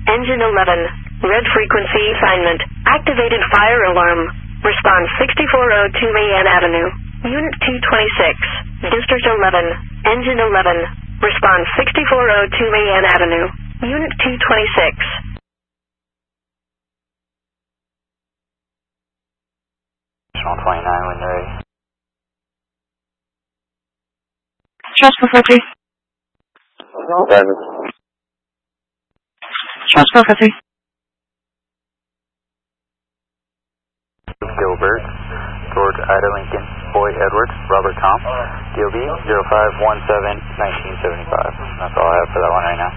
Engine 11. Red frequency assignment. Activated fire alarm. Response 6402 Mayan Avenue. Unit 226. District 11. Engine 11. Response 6402 Mayan Avenue. Unit 226. 29 when you're ready. Transfer 43. Transfer 43. Gilbert, George Ida Lincoln, Boy Edward, Robert Tom, DOB 0517-1975. That's all I have for that one right now.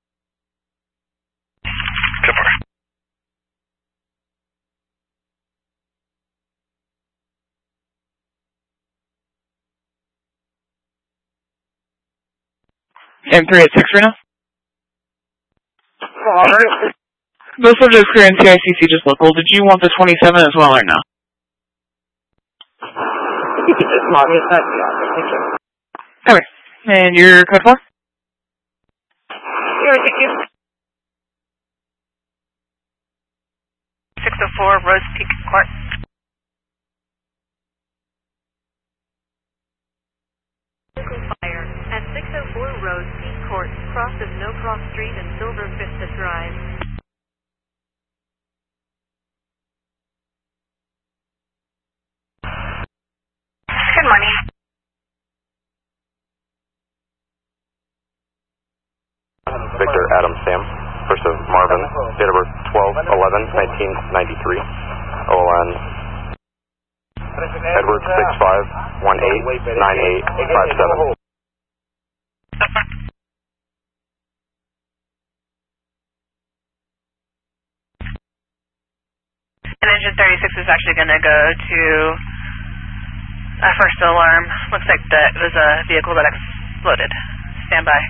M3 at 6 right now? Alright. Those subjects clear in CICC just local. Did you want the 27 as well or no? Okay. And your code 4? 604 Rose Peak Court. Fire at 604 Rose Peak Court, cross of No Cross Street and Silver Vista Drive. Good morning. Victor Adam Sam, first of Marvin, date of birth 12/11/1993, OLN Edward 65189857. And engine 36 is actually going to go to a first alarm. Looks like that was a vehicle that exploded. Stand by.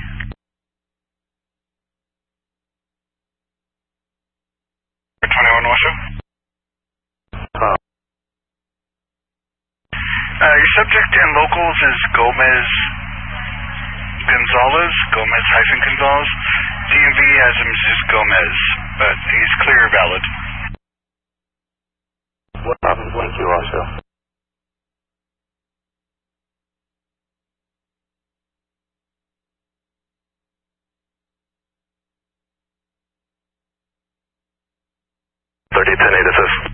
Your subject and locals is Gomez Gonzalez, Gomez-Gonzalez. DMV has him as Gomez, but he's clear valid. Thank you, also. $3010 assist.